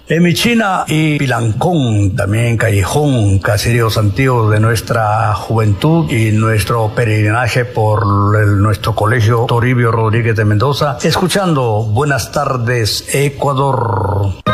Emichina y Pilancón, también Callejón, caseríos antiguos de nuestra juventud y nuestro peregrinaje por nuestro colegio Toribio Rodríguez de Mendoza, escuchando Buenas tardes, Ecuador.